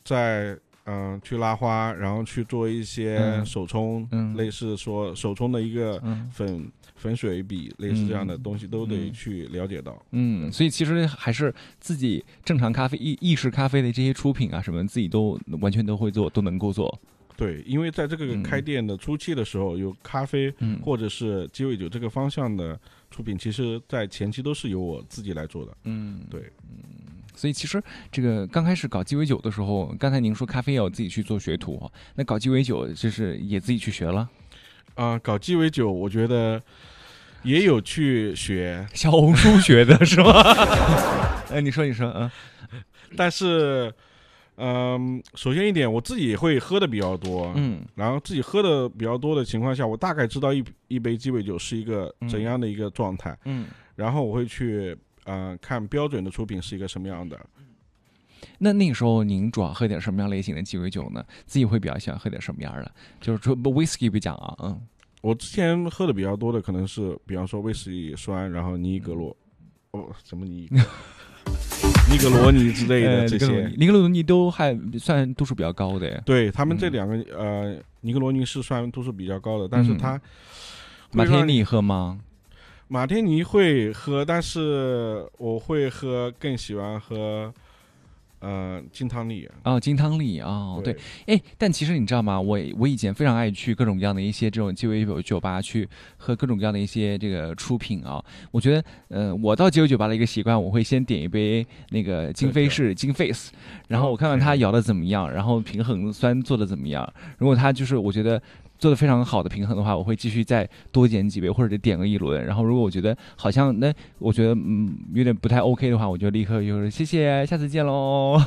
再去拉花，然后去做一些手冲，类似说手冲的一个粉水笔，类似这样的东西都得去了解到。 所以其实还是自己正常咖啡意式咖啡的这些出品啊什么，自己都完全都会做，都能够做。 对，因为在这个开店的初期的时候，有咖啡或者是鸡尾酒这个方向的出品，其实在前期都是由我自己来做的。对。 所以其实这个刚开始搞鸡尾酒的时候，刚才您说咖啡要自己去做学徒，那搞鸡尾酒就是也自己去学了？ 搞鸡尾酒我觉得也有去学， 小红书学的是吗？你说但是首先一点，我自己会喝的比较多，然后自己喝的比较多的情况下，我大概知道一杯鸡尾酒是一个怎样的一个状态，然后我会去看标准的出品是一个什么样的。 那个时候您主要喝点什么样类型的鸡尾酒呢？自己会比较喜欢喝点什么样的？就是说 whisky 不讲啊， 我之前喝的比较多的可能是，比方说威士忌酸，然后尼格罗，什么尼格罗尼之类的这些， 尼格罗尼都还算度数比较高的耶。 对，他们这两个尼格罗尼是算度数比较高的，但是它马天尼喝吗？ 马天尼会喝，但是我会更喜欢喝金汤力金汤力对，但其实你知道吗？我以前非常爱去各种各样的一些这种鸡尾酒吧去喝各种各样的一些这个出品我觉得我到鸡尾酒吧的一个习惯，我会先点一杯那个金飞士金 face， 然后我看看它摇的怎么样，然后平衡酸做的怎么样。如果它就是我觉得做的非常好的平衡的话，我会继续再多点几杯，或者点个一轮。然后如果我觉得好像我觉得有点不太 OK 的话，我就立刻就是谢谢，下次见喽。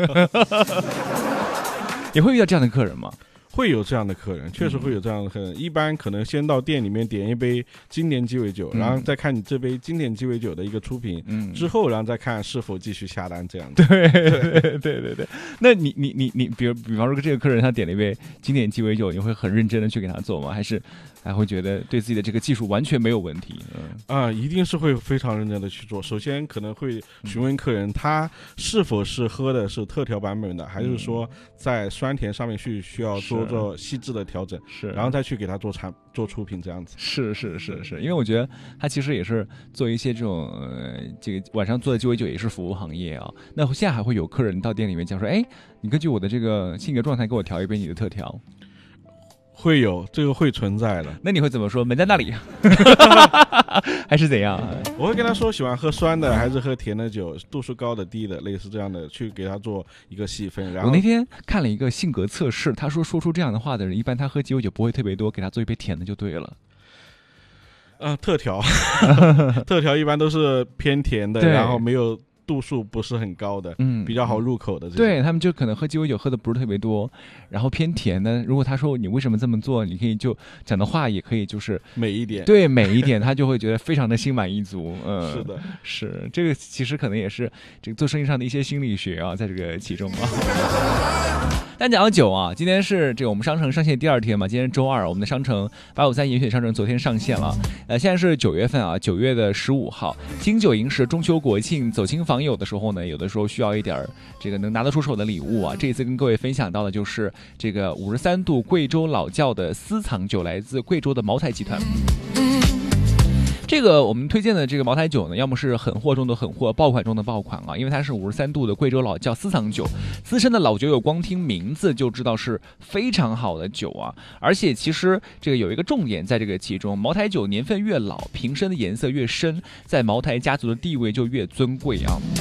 也会遇到这样的客人吗？ 会有这样的客人，确实会有这样的客人。一般可能先到店里面点一杯经典鸡尾酒，然后再看你这杯经典鸡尾酒的一个出品，之后然后再看是否继续下单这样子。 对。那你比方说这个客人他点了一杯经典鸡尾酒，你会很认真的去给他做吗？还会觉得对自己的这个技术完全没有问题？ 一定是会非常认真的去做。首先可能会询问客人他是否是喝的是特调版本的，还是说在酸甜上面需要做细致的调整，然后再去给他做出品这样子。 是，因为我觉得他其实也是做一些这种这个晚上做的鸡尾酒也是服务行业那现在还会有客人到店里面讲说，你根据我的这个性格状态给我调一杯你的特调。 会有，这个会存在的。 那你会怎么说？门在那里还是怎样？ 我会跟他说喜欢喝酸的还是喝甜的酒，度数高的低的，类似这样的，去给他做一个细分。然后我那天看了一个性格测试，他说出这样的话的人，一般他喝鸡尾酒不会特别多，给他做一杯甜的就对了。 特调一般都是偏甜的，然后没有度数不是很高的，比较好入口的。 对，他们就可能喝鸡尾酒喝的不是特别多，然后偏甜的。如果他说你为什么这么做，你可以就讲的话也可以就是美一点， 对，美一点，他就会觉得非常的心满意足。 是的， 是这个其实可能也是这个做生意上的一些心理学在这个其中但讲到酒今天是这个我们商城上线第2天嘛，今天周二，我们的商城853严选商城昨天上线了。现在是9月份9月的15号，金九银十，中秋国庆走亲访友的时候呢，有的时候需要一点这个能拿得出手的礼物这一次跟各位分享到的就是这个53度贵州老窖的私藏酒，来自贵州的茅台集团。这个我们推荐的这个茅台酒呢，要么是狠货中的狠货，爆款中的爆款因为它是53度的贵州老窖私藏酒，资深的老酒友光听名字就知道是非常好的酒而且其实这个有一个重点在这个其中，茅台酒年份越老，瓶身的颜色越深，在茅台家族的地位就越尊贵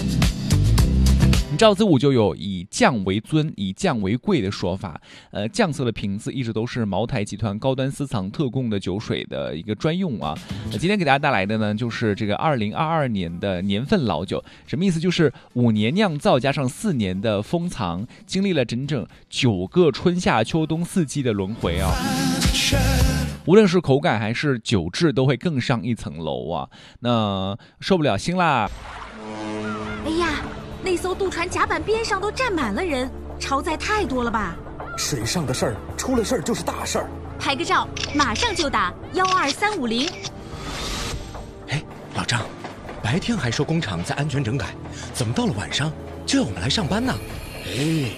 赵子午就有以酱为尊，以酱为贵的说法。酱色的瓶子一直都是茅台集团高端私藏特供的酒水的一个专用今天给大家带来的呢，就是这个2022年的年份老酒。什么意思？就是5年酿造加上4年的封藏，经历了整整9个春夏秋冬4季的轮回无论是口感还是酒质都会更上一层楼那受不了心啦！ 哎呀，那艘渡船甲板边上都站满了人，超载太多了吧？ 水上的事儿，出了事儿就是大事儿。 拍个照，马上就打12350。 老张，白天还说工厂在安全整改，怎么到了晚上就要我们来上班呢？